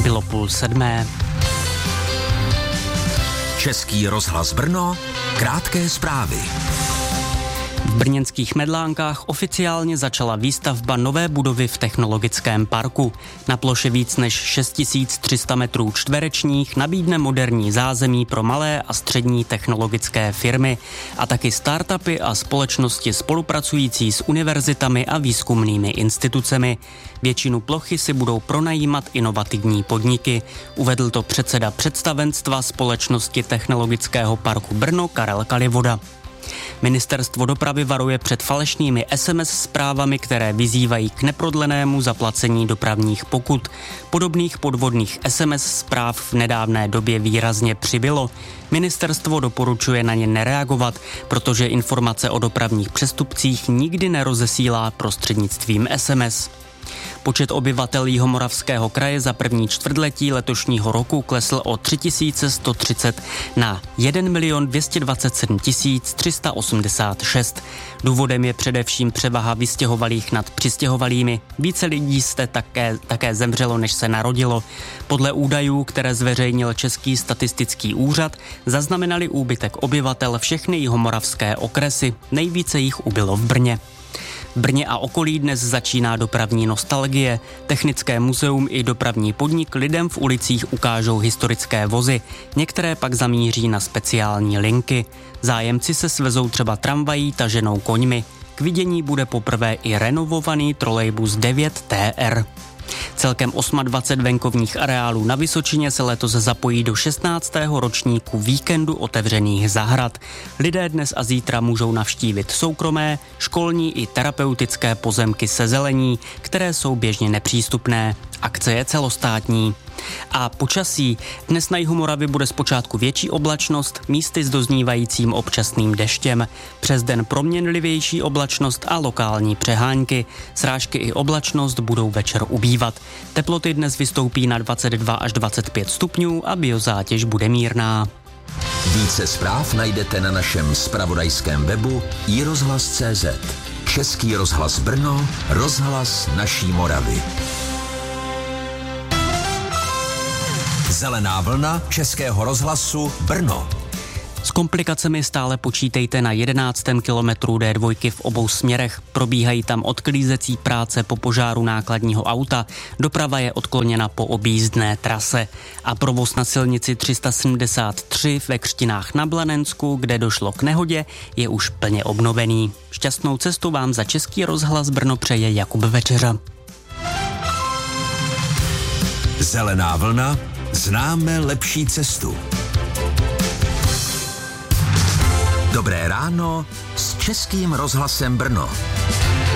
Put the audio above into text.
Bylo 6:30. Český rozhlas Brno, krátké zprávy. V brněnských Medlánkách oficiálně začala výstavba nové budovy v technologickém parku. Na ploše víc než 6300 metrů čtverečních nabídne moderní zázemí pro malé a střední technologické firmy a taky startupy a společnosti spolupracující s univerzitami a výzkumnými institucemi. Většinu plochy si budou pronajímat inovativní podniky. Uvedl to předseda představenstva společnosti Technologického parku Brno Karel Kalivoda. Ministerstvo dopravy varuje před falešnými SMS zprávami, které vyzývají k neprodlenému zaplacení dopravních pokut. Podobných podvodných SMS zpráv v nedávné době výrazně přibylo. Ministerstvo doporučuje na ně nereagovat, protože informace o dopravních přestupcích nikdy nerozesílá prostřednictvím SMS. Počet obyvatel Jihomoravského kraje za první čtvrtletí letošního roku klesl o 3130 na 1 227 386. Důvodem je především převaha vystěhovalých nad přistěhovalými. Více lidí jste také zemřelo, než se narodilo. Podle údajů, které zveřejnil Český statistický úřad, zaznamenali úbytek obyvatel všechny jihomoravské okresy. Nejvíce jich ubylo v Brně. V Brně a okolí dnes začíná dopravní nostalgie. Technické muzeum i dopravní podnik lidem v ulicích ukážou historické vozy. Některé pak zamíří na speciální linky. Zájemci se svezou třeba tramvají taženou koňmi. K vidění bude poprvé i renovovaný trolejbus 9 TR. Celkem 28 venkovních areálů na Vysočině se letos zapojí do 16. ročníku víkendu otevřených zahrad. Lidé dnes a zítra můžou navštívit soukromé, školní i terapeutické pozemky se zelení, které jsou běžně nepřístupné. Akce je celostátní. A počasí. Dnes na jihu Moravy bude zpočátku větší oblačnost, místy s doznívajícím občasným deštěm. Přes den proměnlivější oblačnost a lokální přehánky. Srážky i oblačnost budou večer ubývat. Teploty dnes vystoupí na 22 až 25 stupňů a biozátěž bude mírná. Více zpráv najdete na našem zpravodajském webu iRozhlas.cz. Český rozhlas Brno, rozhlas naší Moravy. Zelená vlna Českého rozhlasu Brno. S komplikacemi stále počítejte na 11. kilometru D2 v obou směrech. Probíhají tam odklízecí práce po požáru nákladního auta. Doprava je odkloněna po objízdné trase. A provoz na silnici 373 ve Křtinách na Blanensku, kde došlo k nehodě, je už plně obnovený. Šťastnou cestu vám za Český rozhlas Brno přeje Jakub Večeřa. Zelená vlna. Známe lepší cestu. Dobré ráno s Českým rozhlasem Brno.